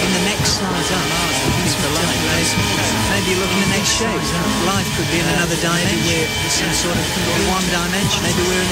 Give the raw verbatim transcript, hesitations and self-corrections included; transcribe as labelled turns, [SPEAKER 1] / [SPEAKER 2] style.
[SPEAKER 1] in the next size up, maybe look in the next shape. Life could be in another dimension. We're some sort of one dimension. Maybe we're in